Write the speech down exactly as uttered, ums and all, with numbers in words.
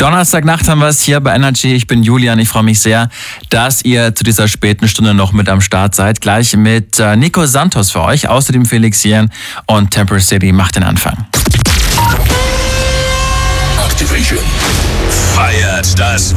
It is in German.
Donnerstagnacht haben wir es hier bei Energy. Ich bin Julian. Ich freue mich sehr, dass ihr zu dieser späten Stunde noch mit am Start seid. Gleich mit äh, Nico Santos für euch. Außerdem Felix Jähn und Temper City macht den Anfang. Activation. Feiert das